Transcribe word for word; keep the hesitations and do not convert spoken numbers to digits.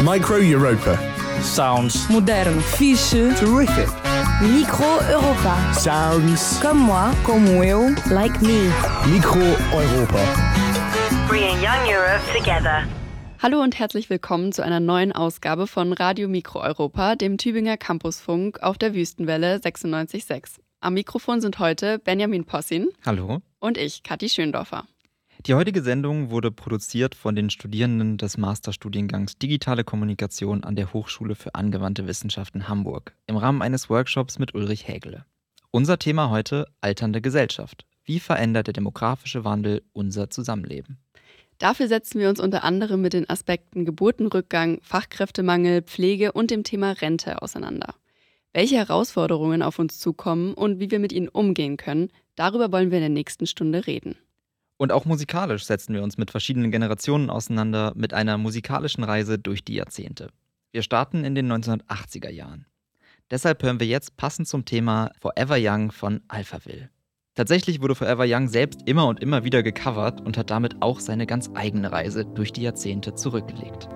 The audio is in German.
Micro Europa. Sounds Modern. Fiche. Terrific. Micro Europa. Sounds. Comme moi. Como eu. Like me. Micro Europa. Bringing Young Europe together. Hallo und herzlich willkommen zu einer neuen Ausgabe von Radio Micro Europa, dem Tübinger Campusfunk auf der Wüstenwelle sechsundneunzig Komma sechs. Am Mikrofon sind heute Benjamin Possin. Hallo. Und ich, Kathi Schöndorfer. Die heutige Sendung wurde produziert von den Studierenden des Masterstudiengangs Digitale Kommunikation an der Hochschule für angewandte Wissenschaften Hamburg im Rahmen eines Workshops mit Ulrich Hägele. Unser Thema heute: alternde Gesellschaft. Wie verändert der demografische Wandel unser Zusammenleben? Dafür setzen wir uns unter anderem mit den Aspekten Geburtenrückgang, Fachkräftemangel, Pflege und dem Thema Rente auseinander. Welche Herausforderungen auf uns zukommen und wie wir mit ihnen umgehen können, darüber wollen wir in der nächsten Stunde reden. Und auch musikalisch setzen wir uns mit verschiedenen Generationen auseinander, mit einer musikalischen Reise durch die Jahrzehnte. Wir starten in den neunzehnhundertachtziger Jahren. Deshalb hören wir jetzt passend zum Thema Forever Young von Alphaville. Tatsächlich wurde Forever Young selbst immer und immer wieder gecovert und hat damit auch seine ganz eigene Reise durch die Jahrzehnte zurückgelegt.